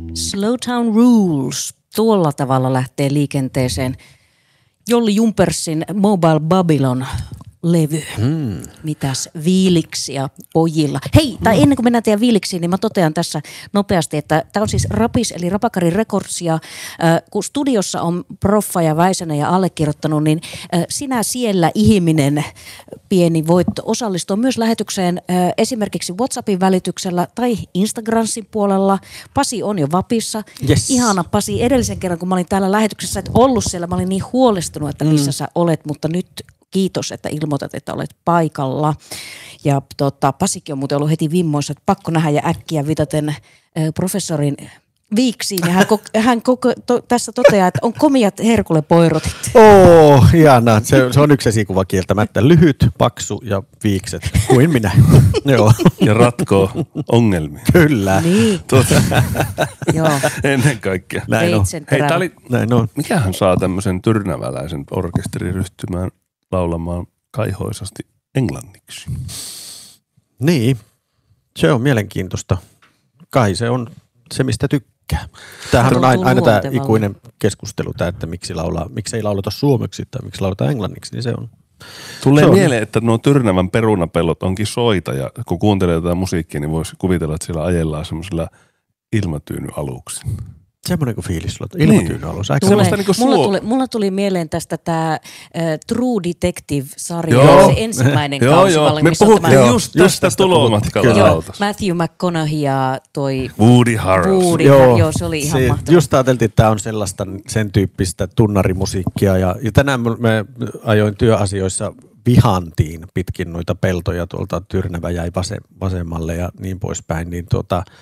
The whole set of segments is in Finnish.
Slowtown Rules. Tuolla tavalla lähtee liikenteeseen Jolli Jumpersin Mobile Babylon-levy. Mitäs viiliksiä pojilla. Hei, tai ennen kuin mennään teidän viiliksiin, niin mä totean tässä nopeasti, että tämä on siis Rapis eli Rapakari Records ja kun studiossa on Proffa ja Väisänen ja allekirjoittanut, niin sinä siellä ihminen pieni voit osallistua myös lähetykseen esimerkiksi WhatsAppin välityksellä tai Instagramin puolella. Pasi on jo Vapissa. Yes. Ihana Pasi, edellisen kerran kun mä olin täällä lähetyksessä, et ollut siellä, mä olin niin huolestunut, että missä sä olet, mutta nyt kiitos, että ilmoitat, että olet paikalla. Ja Pasikin on muuten ollut heti vimmoissa, että pakko nähdä ja äkkiä vitaten professorin viiksiin. Ja hän tässä toteaa, että on komiat herkulepoirotit. Ihanaa. Se on yksi esikuva kieltämättä. Lyhyt, paksu ja viikset, kuin minä. Joo. Ja ratkoo ongelmia. Kyllä. Niin. Joo. Ennen kaikkea. Näin on. Hei, tää oli, Näin on. mikähän saa tämmöisen tyrnäväläisen orkesterin ryhtymään laulamaan kaihoisasti englanniksi? Niin, se on mielenkiintoista. Kai se on se, mistä tykkää. Tämähän on aina tämä ikuinen keskustelu, että miksi ei laulata suomeksi tai miksi lauletaan englanniksi, niin se on. Tulee mieleen, että nuo Tyrnävän perunapellot onkin soita ja kun kuuntelee tätä musiikkia, niin voisi kuvitella, että siellä ajellaan semmoisella ilmatyynyaluksin. Semmoinen kuin fiilis sulla. Ilmatyynyalus. Mulla tuli mieleen tästä tämä True Detective-sarja, Joo. se ensimmäinen Joo. kausi. Me puhuttiin just tästä tulomatkalla autossa. Matthew McConaughey ja toi Woody Harrelson. Joo, se oli ihan mahtavaa. Just ajateltiin, että tämä on sellaista sen tyyppistä tunnarimusiikkia ja tänään me ajoin työasioissa vihantiin pitkin noita peltoja tuolta Tyrnävä jäi vasemmalle ja niin poispäin, niin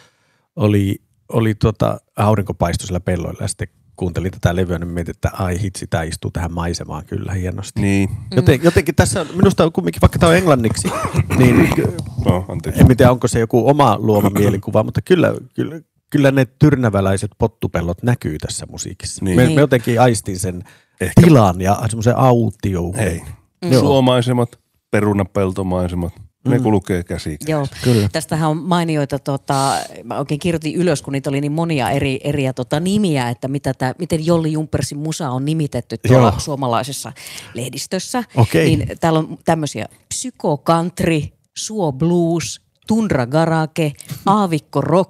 oli aurinkopaisto sillä pelloilla ja sitten kuuntelin tätä levyä, niin mietin, että ai hitsi, tämä istuu tähän maisemaan kyllä hienosti. Niin. Jotenkin tässä minusta on kumminkin, vaikka tämä on englanniksi, niin en tiedä, onko se joku oma luoma mielikuva, mutta kyllä ne tyrnäväläiset pottupellot näkyy tässä musiikissa. Niin. Me jotenkin aistin sen tilan ja semmoisen autiouden. Hei, suomaisemat, perunapeltomaisemat. Ne kulkee käsi. Joo, kyllä. Tästähän on mainioita, mä oikein kirjoitin ylös, kun niitä oli niin monia eri nimiä, että miten Jolli Jumpersin musa on nimitetty tuolla suomalaisessa lehdistössä. Okay. Niin täällä on tämmöisiä psykokantri, suo blues, tundra garage, aavikko rock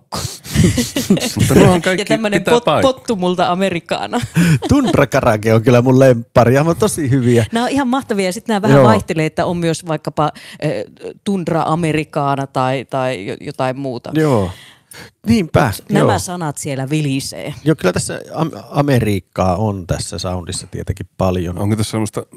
ja tämmöinen pottumulta amerikaana. Tundra garage on kyllä mun lemppari, aivan tosi hyviä. Nämä on ihan mahtavia ja sitten nämä vähän vaihtelee, että on myös vaikkapa tundra amerikaana tai jotain muuta. Joo. Niinpä. Nämä sanat siellä vilisee. Joo, kyllä tässä Amerikkaa on tässä soundissa tietenkin paljon. Onko tässä semmoista